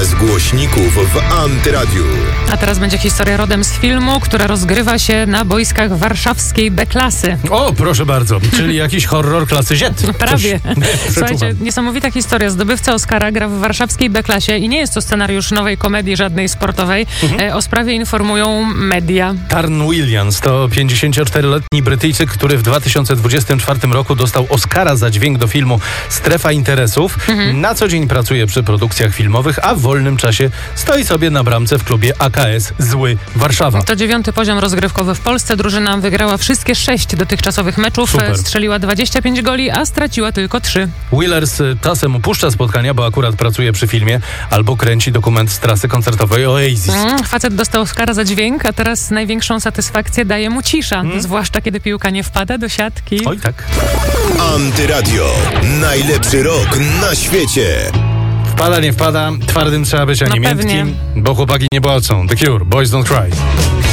z głośników w Antyradiu. A teraz będzie historia rodem z filmu, która rozgrywa się na boiskach warszawskiej B-klasy. O, proszę bardzo, czyli jakiś horror klasy Z. Prawie. Słuchajcie, niesamowita historia. Zdobywca Oscara gra w warszawskiej B-klasie i nie jest to scenariusz nowej komedii żadnej sportowej. O sprawie informują media. Tarn Williams to 54-letni Brytyjczyk, który w 2024 roku dostał Oscara za dźwięk do filmu Strefa Interesów. Na co dzień pracuje przy produkcjach filmowych, a w wolnym czasie stoi sobie na bramce w klubie AKS Zły Warszawa. To 9. poziom rozgrywkowy w Polsce. Drużyna wygrała wszystkie 6 dotychczasowych meczów. Super. Strzeliła 25 goli, a straciła tylko 3. Willers czasem opuszcza spotkania, bo akurat pracuje przy filmie albo kręci dokument z trasy koncertowej Oasis. Facet dostał Oscara za dźwięk, a teraz największą satysfakcję daje mu cisza. Zwłaszcza kiedy piłka nie wpada do siatki. Oj tak. Antyradio. Najlepszy rok na świecie. Wpada, nie wpada, twardym trzeba być, a nie No pewnie. miękkim, bo chłopaki nie płacą. The Cure, Boys Don't Cry.